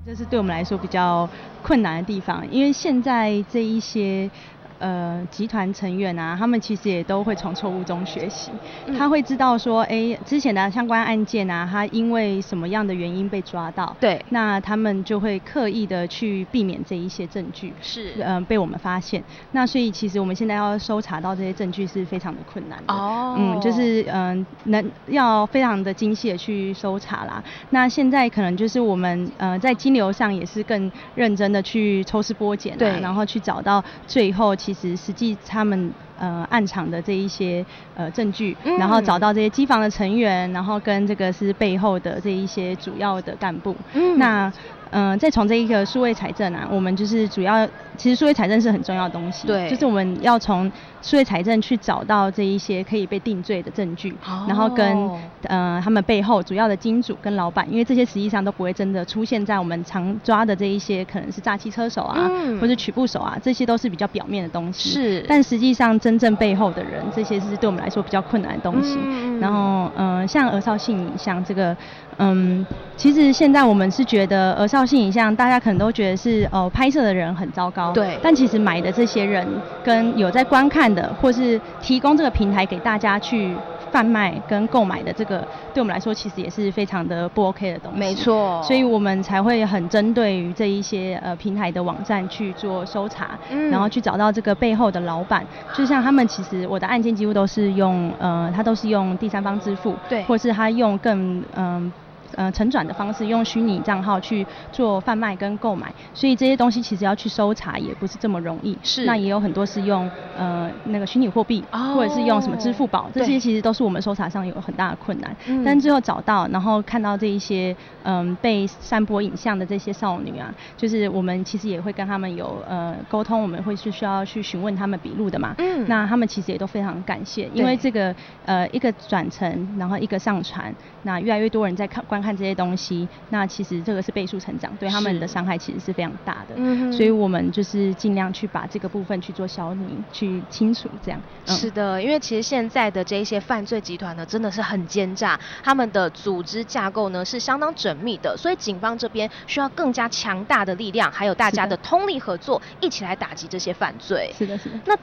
这是对我们来说比较困难的地方，因为现在这一些集团成员啊，他们其实也都会从错误中学习，他会知道说，之前的相关案件啊，他因为什么样的原因被抓到， 对， 那他们就会刻意的去避免这一些证据是被我们发现。那所以其实我们现在要搜查到这些证据是非常的困难的，就是要非常的精细的去搜查啦。那现在可能就是我们在金流上也是更认真的去抽丝剥茧啊，然后去找到最后其实实际他们暗藏的这一些证据，然后找到这些机房的成员，然后跟这个是背后的这一些主要的干部。那再从这一个数位财政啊，我们就是主要，其实数位财政是很重要的东西，对，就是我们要从数位财政去找到这一些可以被定罪的证据，然后跟他们背后主要的金主跟老板，因为这些实际上都不会真的出现在我们常抓的这一些可能是诈欺车手啊，或者取步手啊，这些都是比较表面的东西，是，但实际上真正背后的人，这些是对我们来说比较困难的东西。然后像儿少性影像这个，其实现在我们是觉得儿少性影像，大家可能都觉得是拍摄的人很糟糕，对，但其实买的这些人跟有在观看的，或是提供这个平台给大家去贩卖跟购买的这个，对我们来说其实也是非常的不 OK 的东西。没错，所以我们才会很针对于这一些平台的网站去做搜查，然后去找到这个背后的老板。就像他们其实我的案件几乎都是用他都是用第三方支付，对，或是他用更承转的方式，用虚拟账号去做贩卖跟购买，所以这些东西其实要去搜查也不是这么容易。是，那也有很多是用那个虚拟货币，或者是用什么支付宝，这些其实都是我们搜查上有很大的困难。但最后找到，然后看到这一些被散播影像的这些少女啊，就是我们其实也会跟他们有沟通，我们会是需要去询问他们笔录的嘛。那他们其实也都非常感谢，因为这个一个转成，然后一个上传，那越来越多人在观看这些东西，那其实这个是倍数成长，对他们的伤害其实是非常大的。所以我们就是尽量去把这个部分去做消弭，去清除这样。 是的，因为其实现在的这一些犯罪集团呢，真的是很奸诈，他们的组织架构呢是相当缜密的，所以警方这边需要更加强大的力量，还有大家的通力合作，一起来打击这些犯罪。 是的，是的。 那